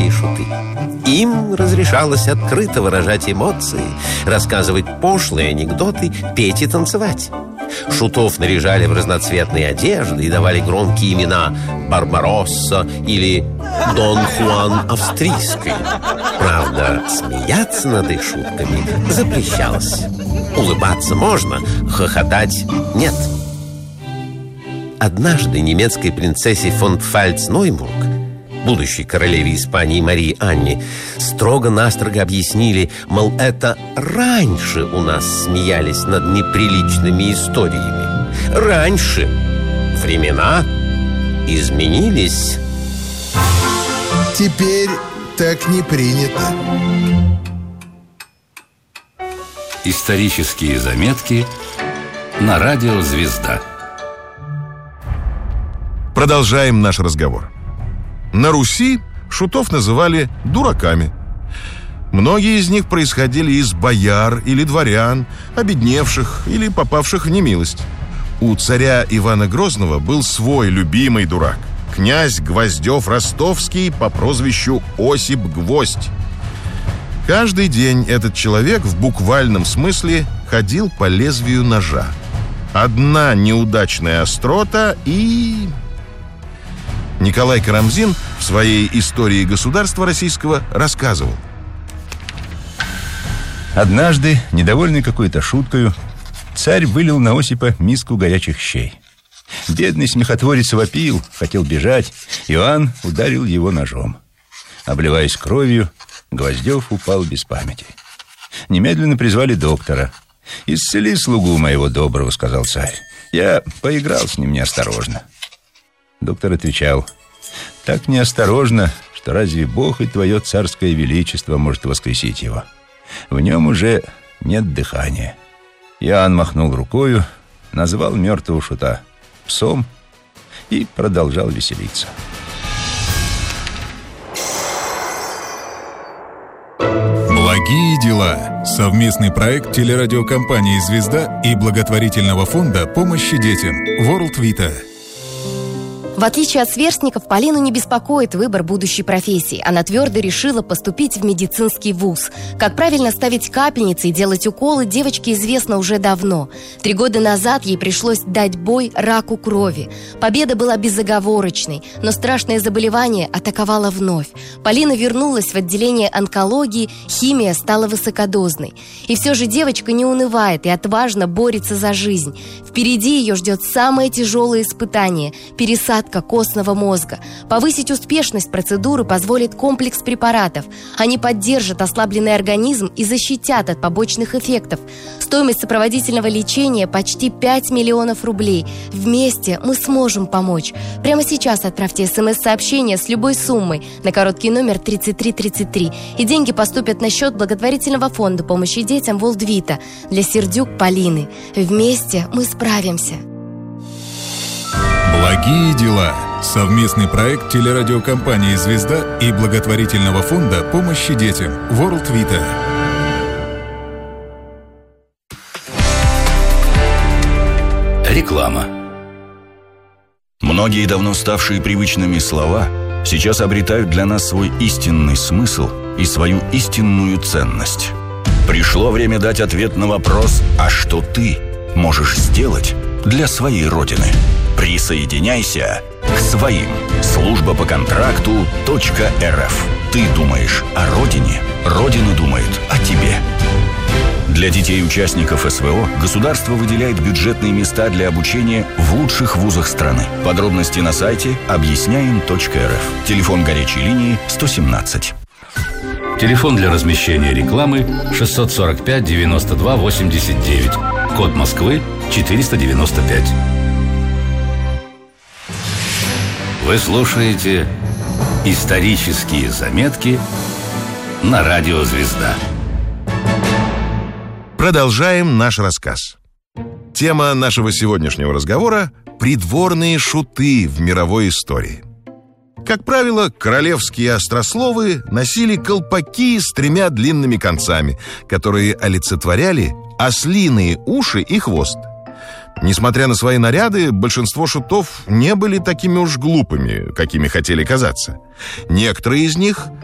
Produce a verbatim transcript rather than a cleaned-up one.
дворянские шуты. Им разрешалось открыто выражать эмоции, рассказывать пошлые анекдоты, петь и танцевать. Шутов наряжали в разноцветные одежды и давали громкие имена Барбаросса или Дон Хуан Австрийский. Правда, смеяться над их шутками запрещалось. Улыбаться можно, хохотать нет. Однажды немецкой принцессе фон Пфальц-Нойбург, будущей королеве Испании Марии Анне, строго-настрого объяснили, мол, это раньше у нас смеялись над неприличными историями. Раньше. Времена изменились. Теперь так не принято. Исторические заметки на радио «Звезда». Продолжаем наш разговор. На Руси шутов называли дураками. Многие из них происходили из бояр или дворян, обедневших или попавших в немилость. У царя Ивана Грозного был свой любимый дурак – князь Гвоздев-Ростовский по прозвищу Осип Гвоздь. Каждый день этот человек в буквальном смысле ходил по лезвию ножа. Одна неудачная острота и... Николай Карамзин в своей «Истории государства российского» рассказывал. Однажды, недовольный какой-то шуткою, царь вылил на Осипа миску горячих щей. Бедный смехотворец вопил, хотел бежать. Иоанн ударил его ножом. Обливаясь кровью, Гвоздев упал без памяти. Немедленно призвали доктора. «Исцели слугу моего доброго», — сказал царь. «Я поиграл с ним неосторожно». Доктор отвечал: «Так неосторожно, что разве Бог и твое царское величество может воскресить его? В нем уже нет дыхания». Иоанн махнул рукою, назвал мертвого шута псом и продолжал веселиться. Благие дела. Совместный проект телерадиокомпании «Звезда» и благотворительного фонда помощи детям World Vita. В отличие от сверстников, Полину не беспокоит выбор будущей профессии. Она твердо решила поступить в медицинский вуз. Как правильно ставить капельницы и делать уколы, девочке известно уже давно. Три года назад ей пришлось дать бой раку крови. Победа была безоговорочной, но страшное заболевание атаковало вновь. Полина вернулась в отделение онкологии, химия стала высокодозной. И все же девочка не унывает и отважно борется за жизнь. Впереди ее ждет самое тяжелое испытание – пересадка костного мозга. Повысить успешность процедуры позволит комплекс препаратов. Они поддержат ослабленный организм и защитят от побочных эффектов. Стоимость сопроводительного лечения почти пять миллионов рублей. Вместе мы сможем помочь. Прямо сейчас отправьте смс-сообщение с любой суммой на короткий номер тридцать три тридцать три, и деньги поступят на счет благотворительного фонда помощи детям World Vita для Сердюк Полины. Вместе мы справимся. Благие дела. Совместный проект телерадиокомпании «Звезда» и благотворительного фонда помощи детям World Vita. Реклама. Многие давно ставшие привычными слова сейчас обретают для нас свой истинный смысл и свою истинную ценность. Пришло время дать ответ на вопрос: а что ты можешь сделать для своей Родины? Присоединяйся к своим. Служба по контракту .рф. Ты думаешь о Родине, Родина думает о тебе. Для детей-участников СВО государство выделяет бюджетные места для обучения в лучших вузах страны. Подробности на сайте объясняем точка эр эф. Телефон горячей линии сто семнадцать. Телефон для размещения рекламы шестьсот сорок пять девяносто два восемьдесят девять. Код Москвы четыреста девяносто пять. Вы слушаете «Исторические заметки» на радио «Звезда». Продолжаем наш рассказ. Тема нашего сегодняшнего разговора – придворные шуты в мировой истории. Как правило, королевские острословы носили колпаки с тремя длинными концами, которые олицетворяли ослиные уши и хвост. Несмотря на свои наряды, большинство шутов не были такими уж глупыми, какими хотели казаться. Некоторые из них